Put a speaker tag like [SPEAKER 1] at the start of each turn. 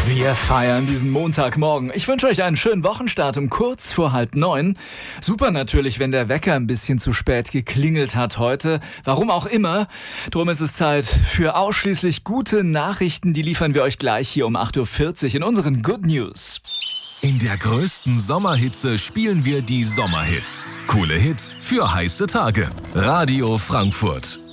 [SPEAKER 1] Wir feiern diesen Montagmorgen. Ich wünsche euch einen schönen Wochenstart um kurz vor 8:30. Super natürlich, wenn der Wecker ein bisschen zu spät geklingelt hat heute. Warum auch immer. Drum ist es Zeit für ausschließlich gute Nachrichten. Die liefern wir euch gleich hier um 8:40 Uhr in unseren Good News.
[SPEAKER 2] In der größten Sommerhitze spielen wir die Sommerhits. Coole Hits für heiße Tage. Radio Frankfurt.